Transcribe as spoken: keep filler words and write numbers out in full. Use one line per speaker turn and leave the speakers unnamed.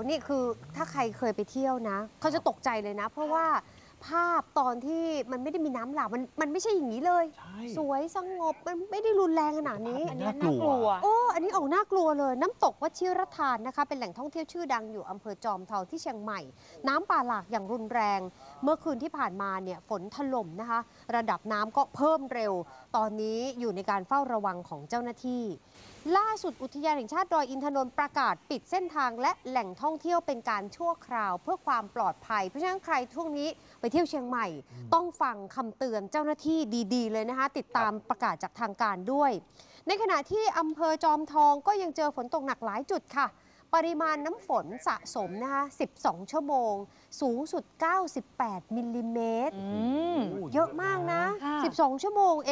นี่คือถ้าใครเคยไปเที่ยวนะเขาจะตกใจเลยนะเพราะว่าภาพตอนที่มันไม่ได้มีน้ำหลากมันมันไม่ใช่อย่างนี้เลยสวยสงบมันไม่ได้รุนแรงขนาดนี้
อันนี้น่ากลัว
โอ้อันนี้ออกน่ากลัวเลยน้ำตกวชิรทานนะคะเป็นแหล่งท่องเที่ยวชื่อดังอยู่อำเภอจอมทองที่เชียงใหม่น้ำป่าหลากอย่างรุนแรงเมื่อคืนที่ผ่านมาเนี่ยฝนถล่มนะคะระดับน้ำก็เพิ่มเร็วตอนนี้อยู่ในการเฝ้าระวังของเจ้าหน้าที่ล่าสุดอุทยานแห่งชาติดอยอินทนนท์ประกาศปิดเส้นทางและแหล่งท่องเที่ยวเป็นการชั่วคราวเพื่อความปลอดภัยเพราะฉะนั้นใครช่วงนี้ไปเที่ยวเชียงใหม่ต้องฟังคำเตือนเจ้าหน้าที่ดีๆเลยนะคะติดตามประกาศจากทางการด้วยในขณะที่อำเภอจอมทองก็ยังเจอฝนตกหนักหลายจุดค่ะปริมาณน้ำฝนสะสมนะคะสิบสองชั่วโมงสูงสุดเก้าสิบแปดมิลลิเมตรเยอะมากนะสิบสองชั่วโมง